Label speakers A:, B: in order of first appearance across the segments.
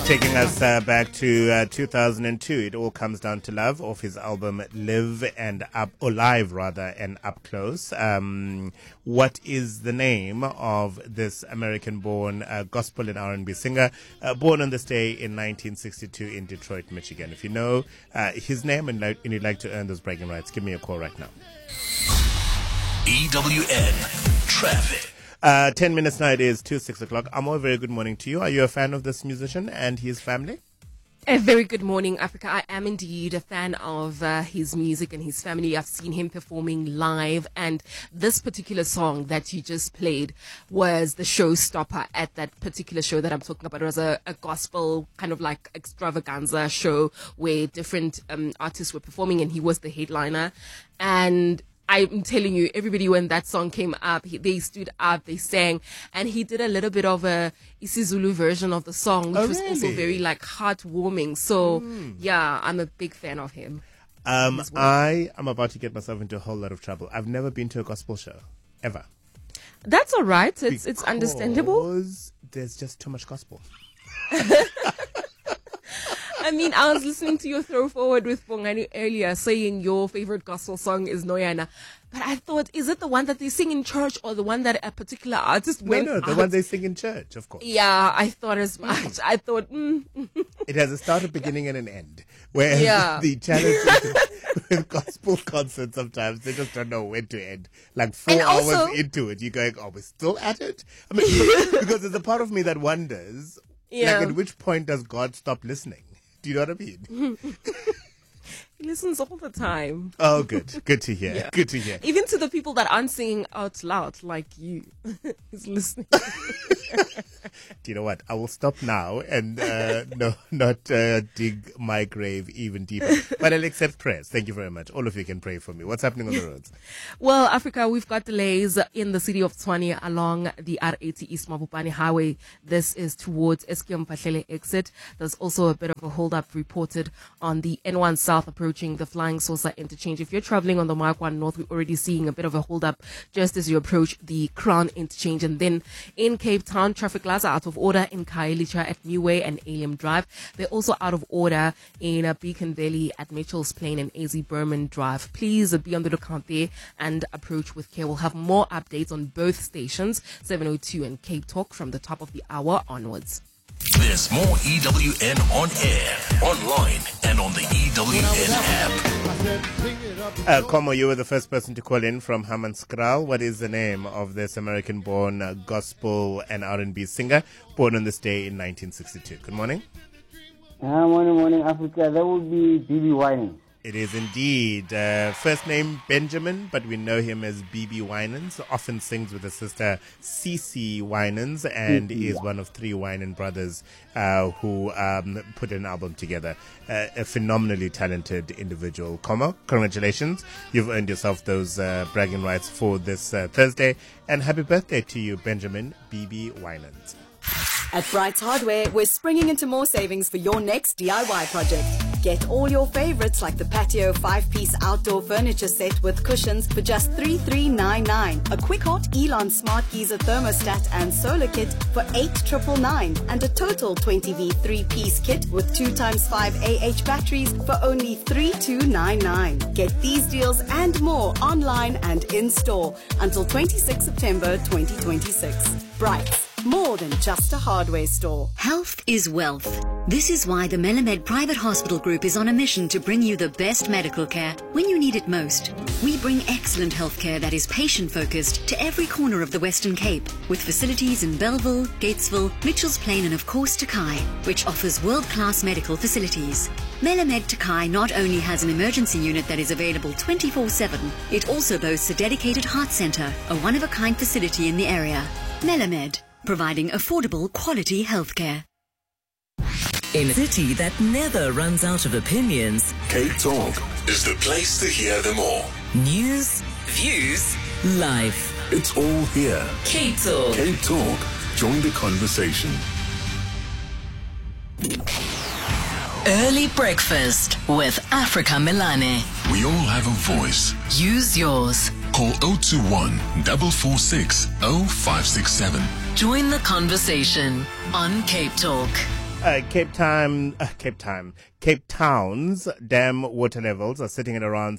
A: Taking us back to 2002, It All Comes Down to Love, off his album Live and Up, or Live rather, and Up Close. What is the name of this American-born gospel and R&B singer, born on this day in 1962 in Detroit, Michigan? If you know his name and you'd like to earn those bragging rights, give me a call right now.
B: EWN Traffic.
A: 10 minutes now, it is 6 o'clock. Amo, very good morning to you. Are you a fan of this musician and his family?
C: A very good morning, Africa. I am indeed a fan of his music and his family. I've seen him performing live, and this particular song that you just played was the showstopper at that particular show that I'm talking about. It was a gospel kind of like extravaganza show where different artists were performing, and he was the headliner. And I'm telling you, everybody, when that song came up, they stood up, they sang, and he did a little bit of a isiZulu version of the song, which was also very like heartwarming. So yeah, I'm a big fan of him.
A: I am about to get myself into a whole lot of trouble. I've never been to a gospel show, ever.
C: That's all right. It's understandable.
A: Because there's just too much gospel.
C: I mean, I was listening to your throw forward with Bongani earlier saying your favorite gospel song is Noyana. But I thought, is it the one that they sing in church or the one that a particular artist went
A: No, the one they sing in church, of course.
C: Yeah, I thought as much. I thought,
A: It has a start, a beginning, and an end. Whereas the challenge with gospel concerts, sometimes they just don't know when to end. Like 4 hours into it, you're going, oh, we're still at it? I mean, because there's a part of me that wonders, like, at which point does God stop listening? Do you know what I mean?
C: He listens all the time.
A: Oh, good. Good to hear. Yeah. Good to hear.
C: Even to the people that aren't singing out loud, like you. He's listening.
A: Do you know what? I will stop now and not dig my grave even deeper. But I'll accept prayers. Thank you very much. All of you can pray for me. What's happening on the roads?
C: Well, Africa, we've got delays in the city of Tshwane along the R80 East Mabopane Highway. This is towards Eskom Pahlele exit. There's also a bit of a hold-up reported on the N1 South approaching the Flying Saucer interchange. If you're traveling on the Mark 1 North, we're already seeing a bit of a hold-up just as you approach the Crown interchange. And then in Cape Town, traffic lights are out of order in Khayelitsha at Newway and Alien Drive. They're also out of order in Beacon Valley at Mitchell's Plain and AZ Berman Drive. Please be on the lookout there and approach with care. We'll have more updates on both stations, 702 and Cape Talk, from the top of the hour onwards.
B: There's more EWN on air, online, and on the EWN app.
A: Como, you were the first person to call in from Hammanskraal. What is the name of this American-born gospel and R&B singer born on this day in 1962? Good morning.
D: Morning, Africa. That would be BB Winans.
A: It is indeed. First name Benjamin, but we know him as BB Winans. Often sings with his sister CeCe Winans, and is one of 3 Winan brothers who put an album together. A phenomenally talented individual. Como, congratulations. You've earned yourself those bragging rights for this Thursday. And happy birthday to you, Benjamin BB Winans.
E: At Brights Hardware, we're springing into more savings for your next DIY project. Get all your favorites like the patio 5-piece outdoor furniture set with cushions for just $3,399, a quick hot Elon Smart Geyser thermostat and solar kit for $8,999, and a total 20V 3-piece kit with 2x5 AH batteries for only $3,299. Get these deals and more online and in store until 26 September 2026. Brights. More than just a hardware store.
F: Health is wealth. This is why the Melamed Private Hospital Group is on a mission to bring you the best medical care when you need it most. We bring excellent healthcare that is patient-focused to every corner of the Western Cape, with facilities in Bellville, Gatesville, Mitchell's Plain and of course Takai, which offers world-class medical facilities. Melamed Takai not only has an emergency unit that is available 24/7, it also boasts a dedicated heart center, a one-of-a-kind facility in the area. Melamed, providing affordable, quality healthcare.
G: In a city that never runs out of opinions,
B: Cape Talk is the place to hear them all.
G: news, views, life.
B: It's all here.
G: Cape Talk.
B: Cape Talk. Join the conversation.
G: Early breakfast with Africa Milane.
B: We all have a voice.
G: Use yours.
B: Call 021 446 0567.
G: Join the conversation on Cape Talk.
A: Cape Town's dam water levels are sitting at around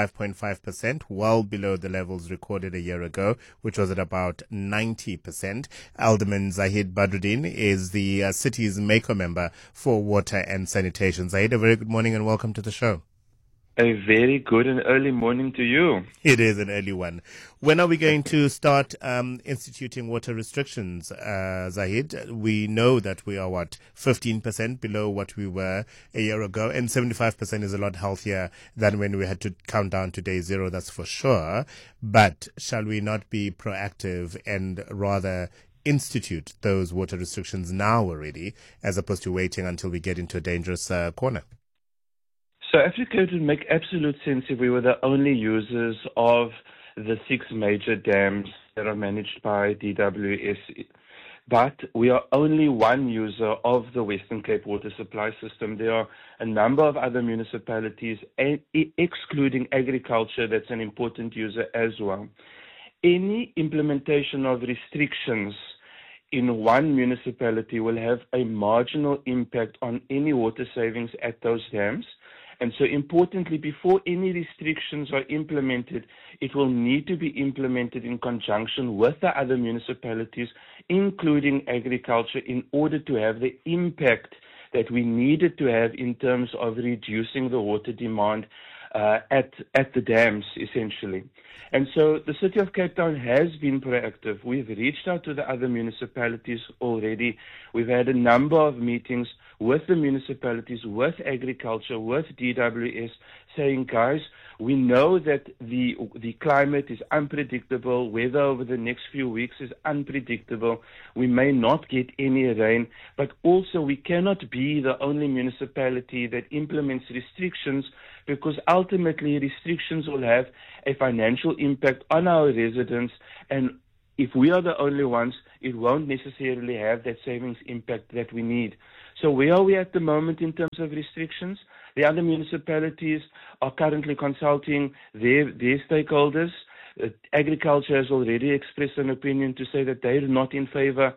A: 75.5%, well below the levels recorded a year ago, which was at about 90%. Alderman Zahid Badruddin is the city's MACO member for water and sanitation. Zahid, a very good morning and welcome to the show.
H: A very good and early morning to you.
A: It is an early one. When are we going to start instituting water restrictions, Zahid? We know that we are, 15% below what we were a year ago, and 75% is a lot healthier than when we had to count down to day zero, that's for sure. But shall we not be proactive and rather institute those water restrictions now already, as opposed to waiting until we get into a dangerous corner?
H: So Africa, it would make absolute sense if we were the only users of the 6 major dams that are managed by DWS. But we are only one user of the Western Cape water supply system. There are a number of other municipalities, excluding agriculture, that's an important user as well. Any implementation of restrictions in one municipality will have a marginal impact on any water savings at those dams. And so importantly, before any restrictions are implemented, it will need to be implemented in conjunction with the other municipalities, including agriculture, in order to have the impact that we needed to have in terms of reducing the water demand at the dams, essentially. And so the City of Cape Town has been proactive. We've reached out to the other municipalities already. We've had a number of meetings with the municipalities, with agriculture, with DWS, saying, guys, we know that the climate is unpredictable. Weather over the next few weeks is unpredictable. We may not get any rain, but also we cannot be the only municipality that implements restrictions, because ultimately restrictions will have a financial impact on our residents, and if we are the only ones, it won't necessarily have that savings impact that we need. So where are we at the moment in terms of restrictions? The other municipalities are currently consulting their stakeholders. Agriculture has already expressed an opinion to say that they're not in favor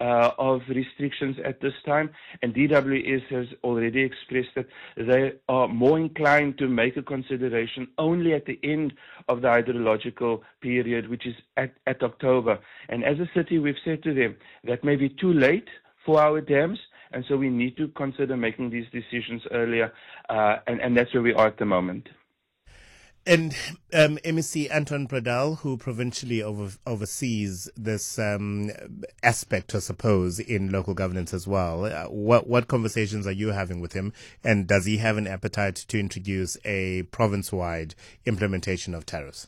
H: of restrictions at this time, and DWS has already expressed that they are more inclined to make a consideration only at the end of the hydrological period, which is at October. And as a city, we've said to them that may be too late for our dams, and so we need to consider making these decisions earlier, and that's where we are at the moment.
A: And MEC Anton Pradal, who provincially oversees this aspect, I suppose, in local governance as well, what conversations are you having with him? And does he have an appetite to introduce a province-wide implementation of tariffs?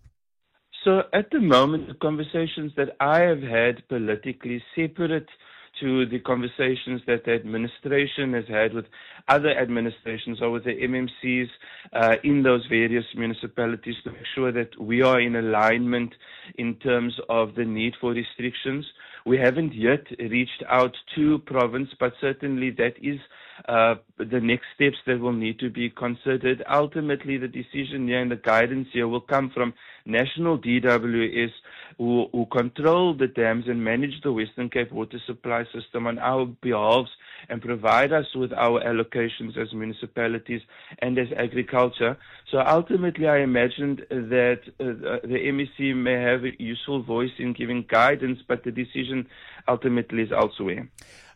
H: So at the moment, the conversations that I have had politically, separate to the conversations that the administration has had with other administrations or with the MMCs in those various municipalities, to make sure that we are in alignment in terms of the need for restrictions. We haven't yet reached out to province, but certainly that is the next steps that will need to be considered. Ultimately, the decision here and the guidance here will come from national DWS, who control the dams and manage the Western Cape water supply system on our behalf and provide us with our allocations as municipalities and as agriculture. So ultimately, I imagined that the MEC may have a useful voice in giving guidance, but the decision ultimately is elsewhere.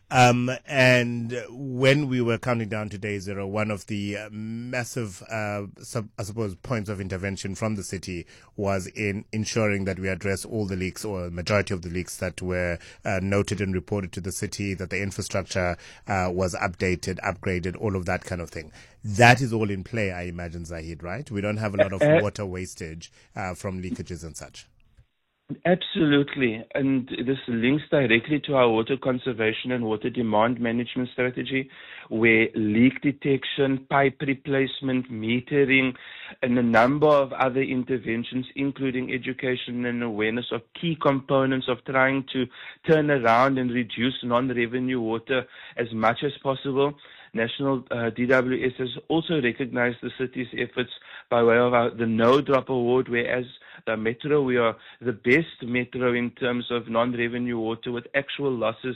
A: And when we were counting down to day zero, one of the massive, I suppose, points of intervention from the city was in ensuring that we address all the leaks, or a majority of the leaks that were noted and reported to the city, that the infrastructure was updated, upgraded, all of that kind of thing. That is all in play, I imagine, Zahid, right? We don't have a lot of water wastage from leakages and such.
H: Absolutely, and this links directly to our water conservation and water demand management strategy, where leak detection, pipe replacement, metering, and a number of other interventions, including education and awareness, are key components of trying to turn around and reduce non-revenue water as much as possible. National DWS has also recognized the city's efforts by way of the No Drop Award, whereas the Metro, we are the best metro in terms of non-revenue water, with actual losses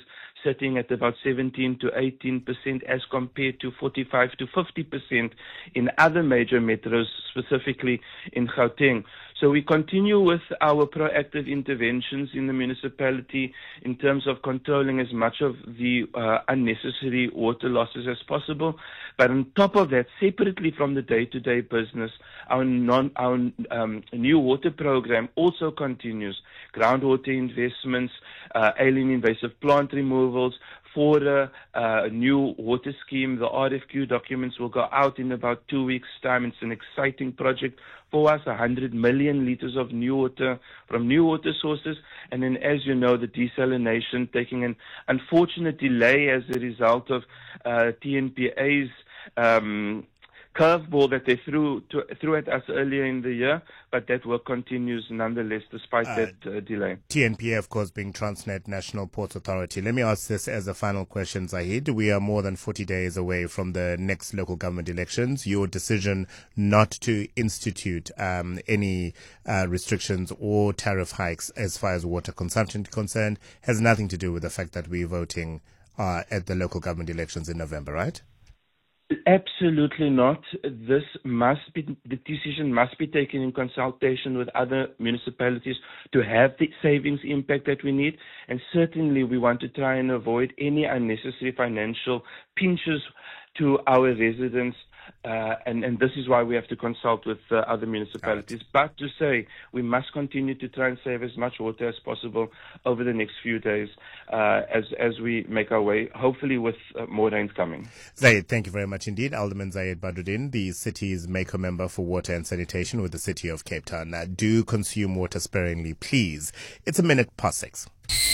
H: sitting at about 17 to 18% as compared to 45 to 50% in other major metros, specifically in Gauteng. So we continue with our proactive interventions in the municipality in terms of controlling as much of the unnecessary water losses as possible. But on top of that, separately from the day-to-day business, our new water program also continues. Groundwater investments, alien invasive plant removals, for a new water scheme. The RFQ documents will go out in about 2 weeks' time. It's an exciting project for us, 100 million liters of new water from new water sources. And then, as you know, the desalination taking an unfortunate delay as a result of TNPA's curveball that they threw at us earlier in the year, but that work continues nonetheless despite that delay.
A: TNPA, of course, being Transnet National Ports Authority. Let me ask this as a final question, Zahid. We are more than 40 days away from the next local government elections. Your decision not to institute any restrictions or tariff hikes as far as water consumption is concerned has nothing to do with the fact that we're voting at the local government elections in November, right?
H: Absolutely not. The decision must be taken in consultation with other municipalities to have the savings impact that we need. And certainly we want to try and avoid any unnecessary financial pinches to our residents. And this is why we have to consult with other municipalities. But to say we must continue to try and save as much water as possible over the next few days as we make our way, hopefully with more rains coming.
A: Zahid, thank you very much indeed. Alderman Zahid Badruddin, the city's MACO member for water and sanitation with the city of Cape Town. Now, do consume water sparingly, please. It's 6:01.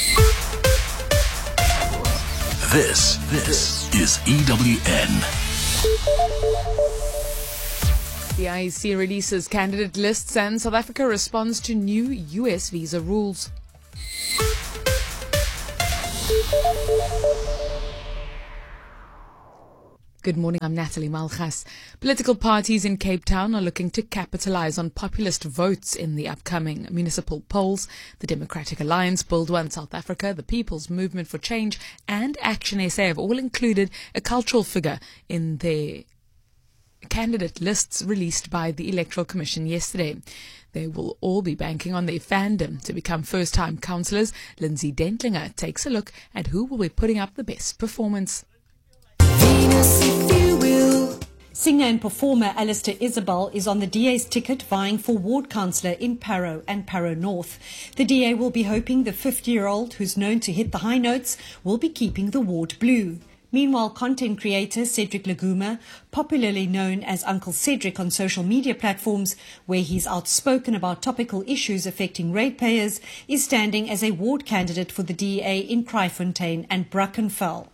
B: This is EWN.
I: The IEC releases candidate lists and South Africa responds to new US visa rules. Good morning, I'm Natalie Malchas. Political parties in Cape Town are looking to capitalize on populist votes in the upcoming municipal polls. The Democratic Alliance, Build One South Africa, the People's Movement for Change and Action SA have all included a cultural figure in their candidate lists released by the Electoral Commission yesterday. They will all be banking on their fandom to become first-time councillors. Lindsay Dentlinger takes a look at who will be putting up the best performance.
J: Singer and performer Alistair Isabel is on the DA's ticket vying for ward councillor in Parow and Parow North. The DA will be hoping the 50-year-old, who's known to hit the high notes, will be keeping the ward blue. Meanwhile, content creator Cedric Laguma, popularly known as Uncle Cedric on social media platforms, where he's outspoken about topical issues affecting ratepayers, is standing as a ward candidate for the DA in Kraaifontein and Brackenfell.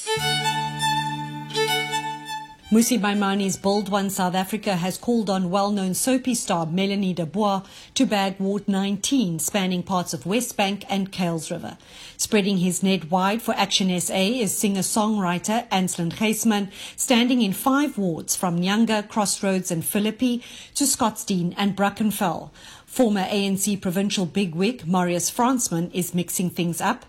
J: Musi Maimani's Build One South Africa has called on well-known soapy star Melanie de Bois to bag Ward 19, spanning parts of Westbank and Kuils River. Spreading his net wide for Action SA is singer-songwriter Anselin Geisman, standing in 5 wards from Nyanga, Crossroads and Philippi to Scottsdene and Brackenfell. Former ANC provincial bigwig Marius Fransman is mixing things up,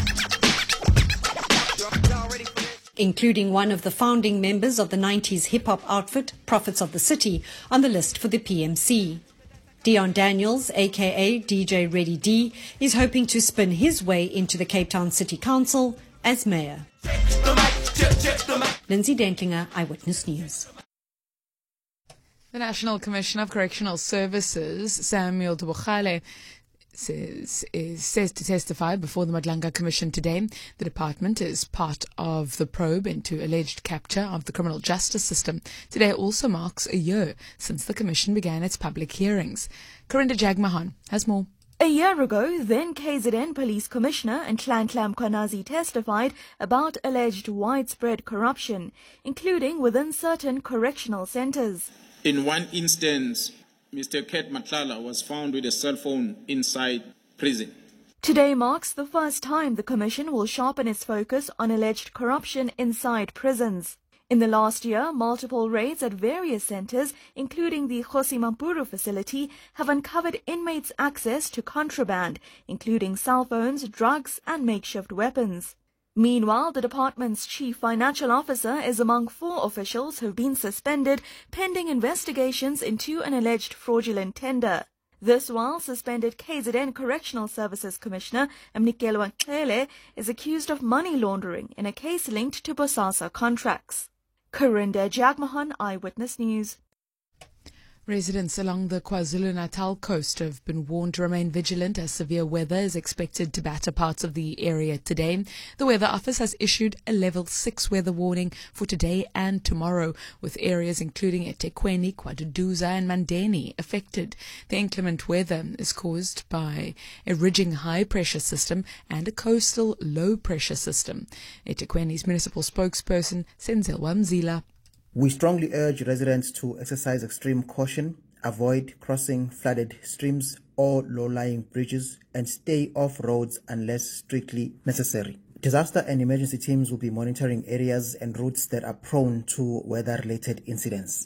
J: including one of the founding members of the 90s hip-hop outfit, Prophets of the City, on the list for the PMC. Dion Daniels, a.k.a. DJ Ready D, is hoping to spin his way into the Cape Town City Council as mayor. Lindsay Dentlinger, Eyewitness News.
I: The National Commission of Correctional Services, Samuel Tobogale, says to testify before the Madlanga Commission today. The department is part of the probe into alleged capture of the criminal justice system. Today also marks a year since the commission began its public hearings. Corinda Jagmahan has more.
K: A year ago, then KZN Police Commissioner Nhlanhla Mkhwanazi testified about alleged widespread corruption, including within certain correctional centres.
L: In one instance, Mr. Ket Matlala was found with a cell phone inside prison.
K: Today marks the first time the Commission will sharpen its focus on alleged corruption inside prisons. In the last year, multiple raids at various centres, including the Kgosi Mampuru facility, have uncovered inmates' access to contraband, including cell phones, drugs and makeshift weapons. Meanwhile, the department's chief financial officer is among 4 officials who've been suspended pending investigations into an alleged fraudulent tender. This while suspended KZN Correctional Services Commissioner Mnikelo Nxele is accused of money laundering in a case linked to Bosasa contracts. Karinda Jagmohan, Eyewitness News.
I: Residents along the KwaZulu-Natal coast have been warned to remain vigilant as severe weather is expected to batter parts of the area today. The Weather Office has issued a level 6 weather warning for today and tomorrow, with areas including eThekwini, KwaDuduza and Mandeni affected. The inclement weather is caused by a ridging high-pressure system and a coastal low-pressure system. eThekwini's municipal spokesperson, Senzelwa Mzila.
M: We strongly urge residents to exercise extreme caution, avoid crossing flooded streams or low-lying bridges, and stay off roads unless strictly necessary. Disaster and emergency teams will be monitoring areas and routes that are prone to weather-related incidents.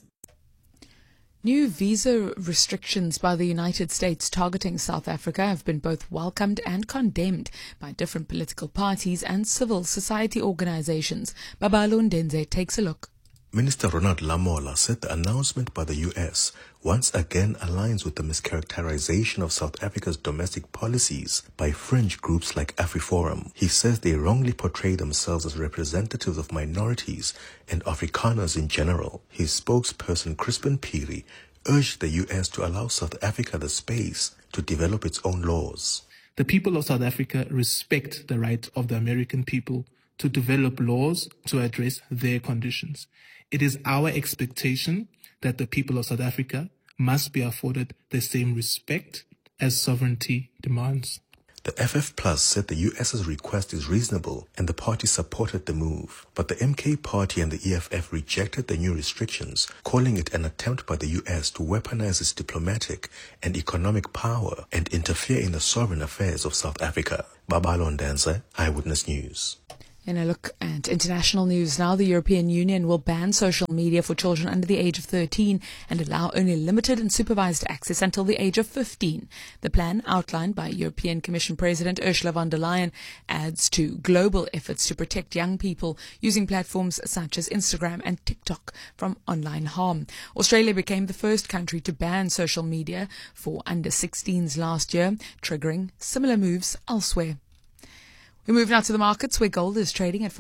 I: New visa restrictions by the United States targeting South Africa have been both welcomed and condemned by different political parties and civil society organizations. Babalo Ndenze takes a look.
N: Minister Ronald Lamola said the announcement by the U.S. once again aligns with the mischaracterization of South Africa's domestic policies by fringe groups like AfriForum. He says they wrongly portray themselves as representatives of minorities and Afrikaners in general. His spokesperson, Crispin Phiri, urged the U.S. to allow South Africa the space to develop its own laws.
O: The people of South Africa respect the right of the American people to develop laws to address their conditions. It is our expectation that the people of South Africa must be afforded the same respect as sovereignty demands.
N: The FF Plus said the US's request is reasonable and the party supported the move. But the MK party and the EFF rejected the new restrictions, calling it an attempt by the US to weaponize its diplomatic and economic power and interfere in the sovereign affairs of South Africa. Babalo Ndenze, Eyewitness News.
I: In a look at international news now, the European Union will ban social media for children under the age of 13 and allow only limited and supervised access until the age of 15. The plan, outlined by European Commission President Ursula von der Leyen, adds to global efforts to protect young people using platforms such as Instagram and TikTok from online harm. Australia became the first country to ban social media for under 16s last year, triggering similar moves elsewhere. We move now to the markets, where gold is trading at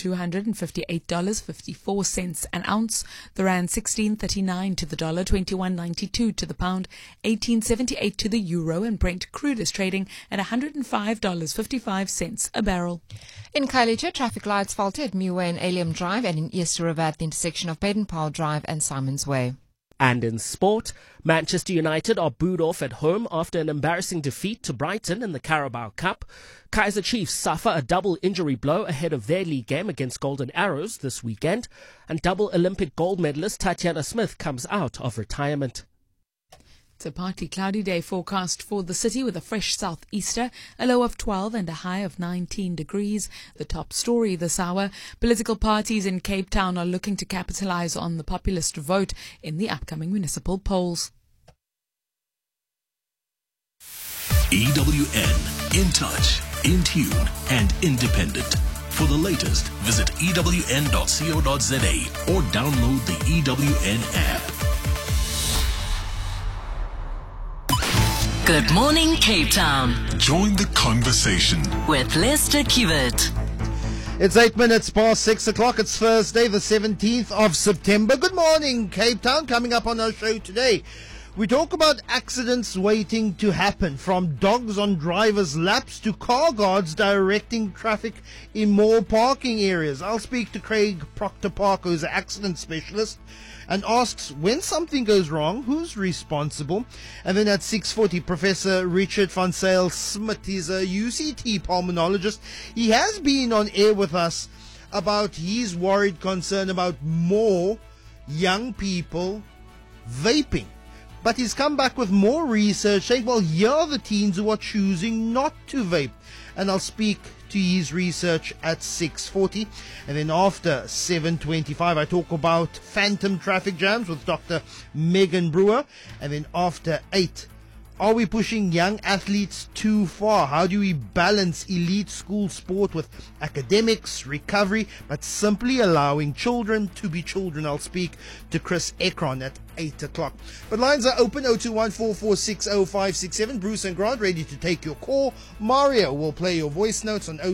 I: $4,258.54 an ounce. The rand 16.39 to the dollar, 21.92 to the pound, 18.78 to the euro, and Brent crude is trading at $105.55 a barrel.
P: In Khayelitsha, traffic lights faulty at Muir and Alium Drive and in Easter River at the intersection of Baden-Powell Drive and Simons Way.
Q: And in sport, Manchester United are booed off at home after an embarrassing defeat to Brighton in the Carabao Cup. Kaizer Chiefs suffer a double injury blow ahead of their league game against Golden Arrows this weekend. And double Olympic gold medalist Tatiana Smith comes out of retirement.
I: It's a partly cloudy day forecast for the city with a fresh southeaster, a low of 12 and a high of 19 degrees. The top story this hour, political parties in Cape Town are looking to capitalize on the populist vote in the upcoming municipal polls.
B: EWN, in touch, in tune and independent. For the latest, visit ewn.co.za or download the EWN app.
G: Good morning, Cape Town.
B: Join the conversation
G: With Lester Kiewit.
R: It's 8 minutes past 6 o'clock. It's Thursday, the 17th of September. Good morning, Cape Town. Coming up on our show today, we talk about accidents waiting to happen, from dogs on drivers' laps to car guards directing traffic in more parking areas. I'll speak to Craig Proctor-Parker, who's an accident specialist, and asks, when something goes wrong, who's responsible? And then at 6:40, Professor Richard van Zyl Smit, he's a UCT pulmonologist. He has been on air with us about his worried concern about more young people vaping. But he's come back with more research saying, well, here are the teens who are choosing not to vape. And I'll speak to his research at 6:40. And then after 7:25, I talk about phantom traffic jams with Dr. Megan Brewer. And then after 8, Are we pushing young athletes too far? How do we balance elite school sport with academics, recovery, but simply allowing children to be children? I'll speak to Chris Ekron at 8 o'clock. But lines are open, 021-446-0567. Bruce and Grant ready to take your call. Mario will play your voice notes on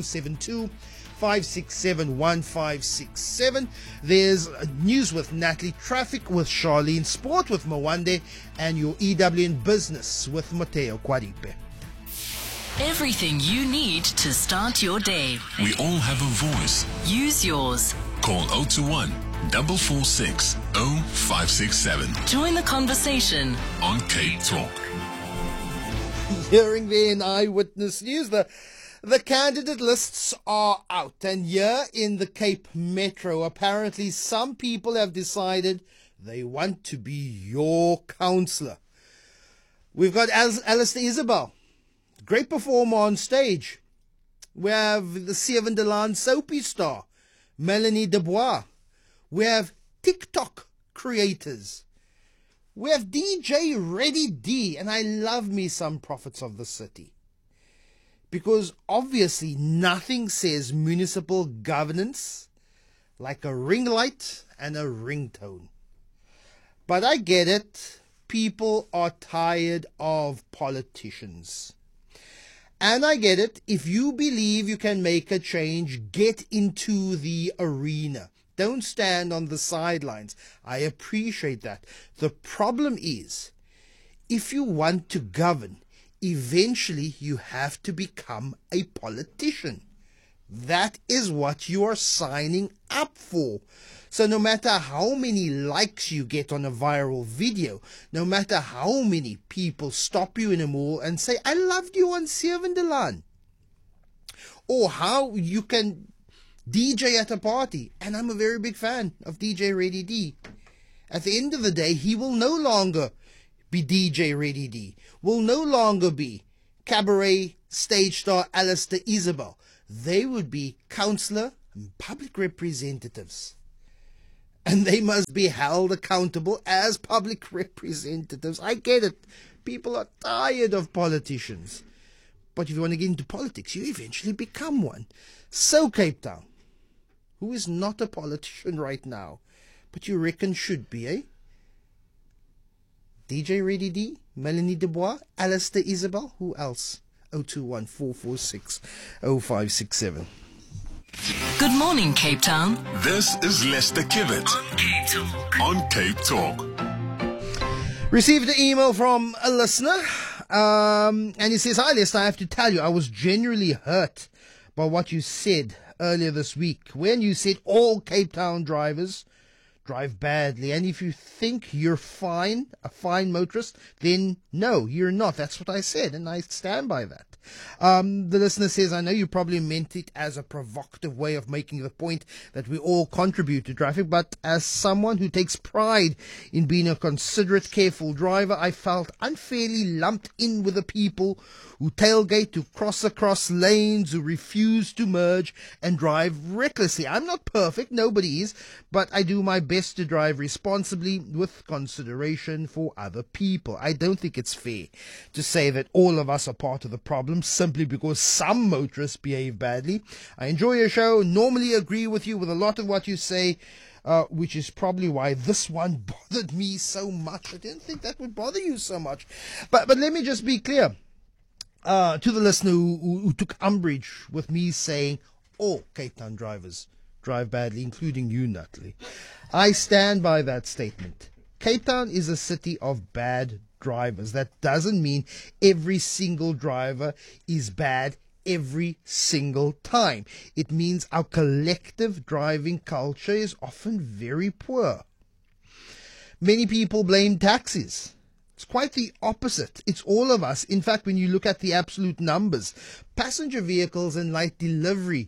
R: 072-567-1567. There's news with Natalie, traffic with Charlene, sport with Mwande, and your EWN business with Mateo Quaripe.
S: Everything you need to start your day.
B: We all have a voice.
S: Use yours.
B: Call 021-446-0567.
S: Join the conversation
B: on Cape Talk.
R: Hearing there in Eyewitness News, the candidate lists are out, and here in the Cape Metro, apparently some people have decided they want to be your councillor. We've got Alistair Isabel, great performer on stage. We have the Seven Delan soapy star, Melanie Dubois. We have TikTok creators. We have DJ Ready D, and I love me some Prophets of the City. Because obviously nothing says municipal governance like a ring light and a ringtone. But I get it. People are tired of politicians. And I get it. If you believe you can make a change, get into the arena. Don't stand on the sidelines. I appreciate that. The problem is, if you want to govern, eventually you have to become a politician. That is what you are signing up for. So no matter how many likes you get on a viral video, no matter how many people stop you in a mall and say, I loved you on Seven Delan, or how you can DJ at a party, and I'm a very big fan of DJ Ready D. At the end of the day, he will no longer be DJ Ready D, will no longer be cabaret stage star Alistair Isabel. They would be councillor and public representatives. And they must be held accountable as public representatives. I get it. People are tired of politicians. But if you want to get into politics, you eventually become one. So Cape Town, who is not a politician right now, but you reckon should be, eh? DJ Ready D, Melanie Dubois, Alistair Isabel, who else? 021-446-0567.
S: Good morning, Cape Town.
B: This is Lester Kivett on Cape Talk.
R: Received an email from a listener, and he says, Hi Lester, I have to tell you, I was genuinely hurt by what you said earlier this week when you said all Cape Town drivers drive badly, and if you think you're fine, a fine motorist, then no, you're not. That's what I said, and I stand by that. The listener says, I know you probably meant it as a provocative way of making the point that we all contribute to traffic, but as someone who takes pride in being a considerate, careful driver, I felt unfairly lumped in with the people who tailgate, who cross across lanes, who refuse to merge and drive recklessly. I'm not perfect, nobody is, but I do my best to drive responsibly with consideration for other people. I don't think it's fair to say that all of us are part of the problem simply because some motorists behave badly. I enjoy your show, normally agree with you with a lot of what you say, which is probably why this one bothered me so much. I didn't think that would bother you so much. But let me just be clear to the listener who took umbrage with me saying all Cape Town drivers drive badly, including you, Natalie. I stand by that statement. Cape Town is a city of bad drivers. That doesn't mean every single driver is bad every single time. It means our collective driving culture is often very poor. Many people blame taxis. It's quite the opposite. It's all of us. In fact, when you look at the absolute numbers, passenger vehicles and light delivery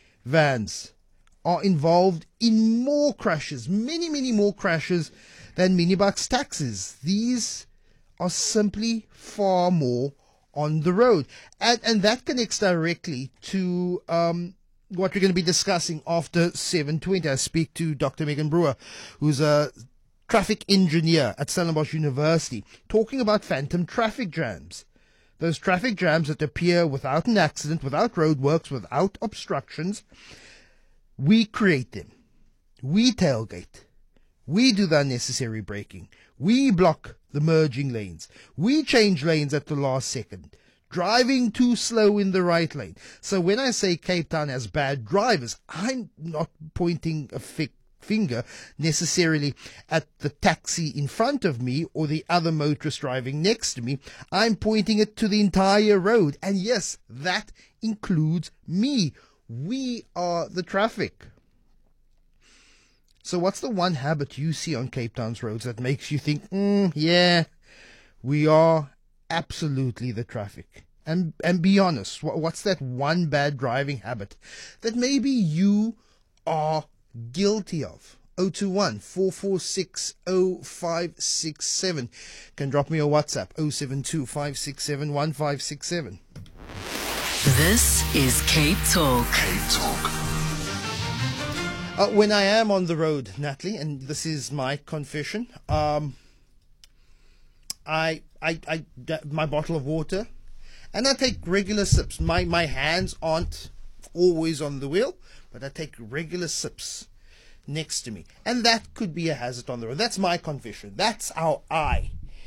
R: vans are involved in more crashes, many more crashes than minibus taxis. These are simply far more on the road. And that connects directly to what we're going to be discussing after 7:20. I speak to Dr. Megan Brewer, who's a traffic engineer at Stellenbosch University, talking about phantom traffic jams. Those traffic jams that appear without an accident, without roadworks, without obstructions. We create them. We tailgate. We do the unnecessary braking. We block the merging lanes. We change lanes at the last second. Driving too slow in the right lane. So when I say Cape Town has bad drivers, I'm not pointing a finger necessarily at the taxi in front of me or the other motorist driving next to me. I'm pointing it to the entire road. And yes, that includes me. We are the traffic. So what's the one habit you see on Cape Town's roads that makes you think, yeah, we are absolutely the traffic? And be honest, what's that one bad driving habit that maybe you are guilty of? 021-446-0567. Can drop me a WhatsApp, 072-567-1567.
S: This is Cape Talk.
B: Cape Talk.
R: When I am on the road, Natalie, and this is my confession, I my bottle of water, and I take regular sips. My hands aren't always on the wheel, but I take regular sips next to me, and that could be a hazard on the road. That's my confession. That's how I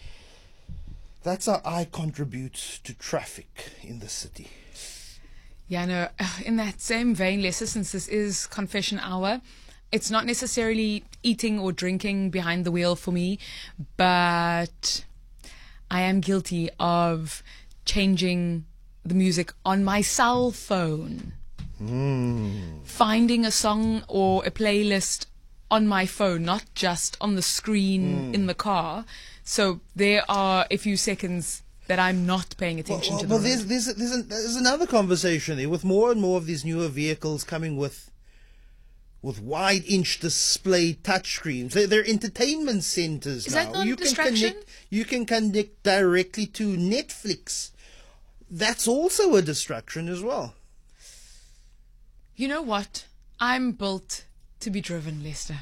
R: contribute to traffic in the city.
I: Yeah, no, in that same vein, Lester, since this is confession hour, it's not necessarily eating or drinking behind the wheel for me, but I am guilty of changing the music on my cell phone. Finding a song or a playlist on my phone, not just on the screen in the car. So there are a few seconds that I'm not paying attention to.
R: Well, there's another conversation there with more and more of these newer vehicles coming with wide-inch display touchscreens. They're entertainment centers now.
I: Is that not a distraction?
R: You can connect directly to Netflix. That's also a distraction as well.
I: You know what? I'm built to be driven, Lester.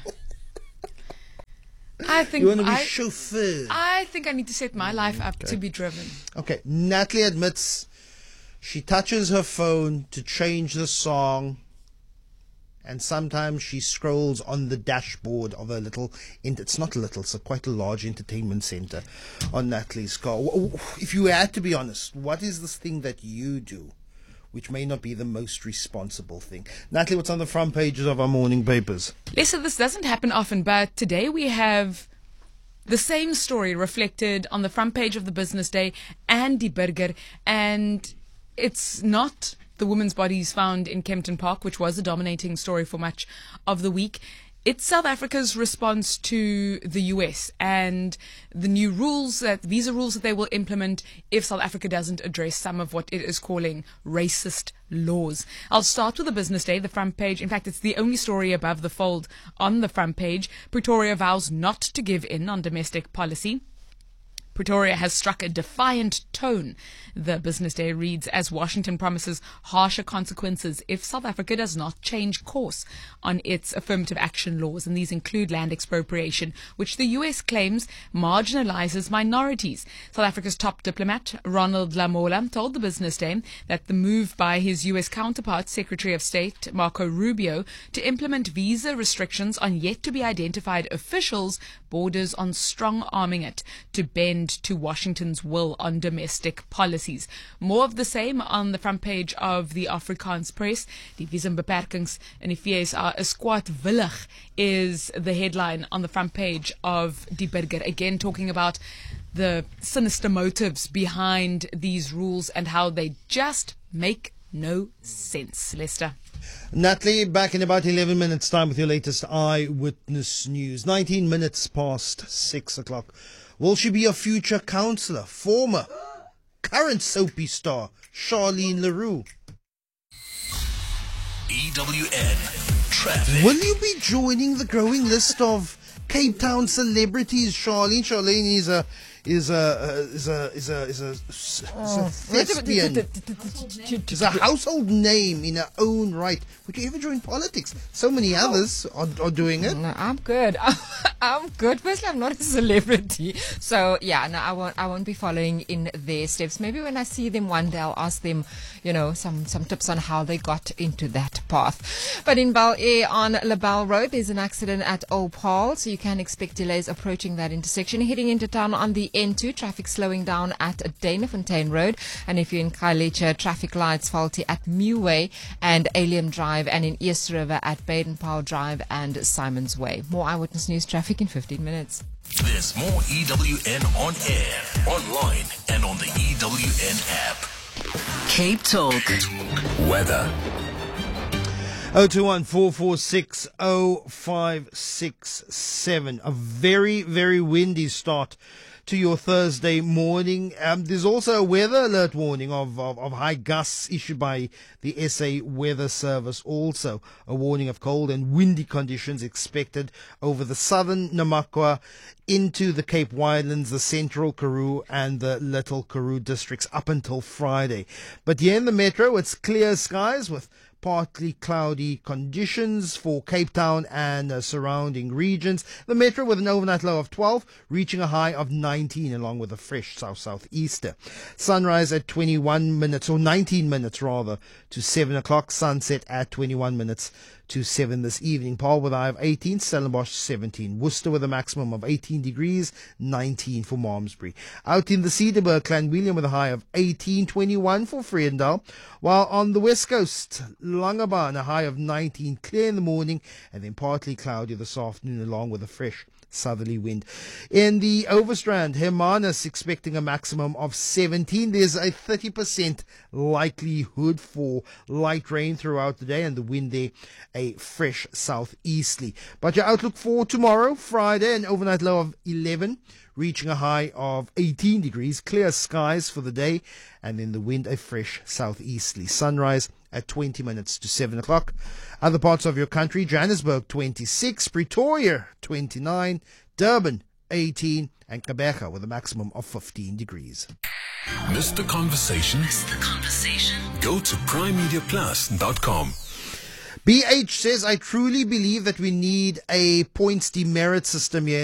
I: I think
R: you want to be chauffeur.
I: I think I need to set my life up to be driven.
R: Okay, Natalie admits she touches her phone to change the song, and sometimes she scrolls on the dashboard of a little, it's not a little, it's quite a large entertainment center on Natalie's car. If you had to be honest, what is this thing that you do which may not be the most responsible thing? Natalie, what's on the front pages of our morning papers?
I: Lisa, this doesn't happen often, but today we have the same story reflected on the front page of the Business Day and Die Burger, and it's not the women's bodies found in Kempton Park, which was a dominating story for much of the week. It's South Africa's response to the US and the new visa rules that they will implement if South Africa doesn't address some of what it is calling racist laws. I'll start with the Business Day, the front page. In fact, it's the only story above the fold on the front page. Pretoria vows not to give in on domestic policy. Pretoria has struck a defiant tone, the Business Day reads, as Washington promises harsher consequences if South Africa does not change course on its affirmative action laws. And these include land expropriation, which the US claims marginalizes minorities. South Africa's top diplomat, Ronald Lamola, told the Business Day that the move by his US counterpart, Secretary of State Marco Rubio, to implement visa restrictions on yet to be identified officials borders on strong-arming it to bend to Washington's will on domestic policies. More of the same on the front page of the Afrikaans Press. Die visumbeperkings in die FSA is kwaadwillig is the headline on the front page of Die Burger. Again, talking about the sinister motives behind these rules and how they just make no sense. Lester.
R: Natalie, back in about 11 minutes' time with your latest Eyewitness News. 19 minutes past 6 o'clock. Will she be a future councillor? Former, current soapy star, Charlene Leroux.
B: EWN Traffic.
R: Will you be joining the growing list of Cape Town celebrities, Charlene? Charlene is a thespian. Is a household name in her own right. Would you ever join politics? So many others are doing it.
P: No, I'm good. I'm good. Firstly, I'm not a celebrity, so yeah, no, I won't be following in their steps. Maybe when I see them one day, I'll ask them, some tips on how they got into that path. But in Bel Air on LaBelle Road, there's an accident at Old Paul, so you can expect delays approaching that intersection. Heading into town on the N2, traffic slowing down at Danafontein Road, and if you're in Khayelitsha, traffic lights faulty at Muway and Alien Drive, and in East River at Baden-Powell Drive and Simons Way. More Eyewitness News traffic in 15 minutes.
B: There's more EWN on air, online, and on the EWN app.
S: Cape Talk.
B: Weather.
R: 021-446-0567. A very, very windy start to your Thursday morning. There's also a weather alert warning of high gusts issued by the SA Weather Service. Also a warning of cold and windy conditions expected over the southern Namakwa into the Cape Winelands, the central Karoo and the Little Karoo districts up until Friday. But here in the metro, it's clear skies with partly cloudy conditions for Cape Town and surrounding regions. The metro with an overnight low of 12, reaching a high of 19 along with a fresh south-southeaster. Sunrise at 19 minutes rather to 7 o'clock. Sunset at 21 minutes to 7 this evening. Paul with a high of 18, Stellenbosch 17. Worcester with a maximum of 18 degrees, 19 for Malmesbury. Out in the Cederberg, Clanwilliam with a high of 18, 21 for Vredendal. While on the west coast, Langebaan a high of 19, clear in the morning and then partly cloudy this afternoon along with a fresh southerly wind. In the Overstrand, Hermanus expecting a maximum of 17. There's a 30% likelihood for light rain throughout the day and the wind there a fresh southeasterly. But your outlook for tomorrow, Friday, an overnight low of 11, reaching a high of 18 degrees, clear skies for the day, and then the wind a fresh southeasterly. Sunrise at 20 minutes to 7 o'clock. Other parts of your country, Johannesburg 26, Pretoria 29, Durban 18, and Gqeberha with a maximum of 15 degrees.
B: Missed the conversation? Go to primemediaplus.com.
R: BH says, I truly believe that we need a points demerit system here